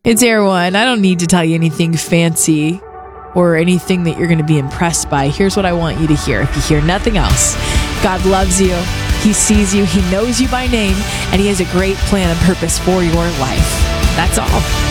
It's Air One. I don't need to tell you anything fancy or anything that you're going to be impressed by. Here's what I want you to hear. If you hear nothing else, God loves you. He sees you. He knows you by name. And He has a great plan and purpose for your life. That's all.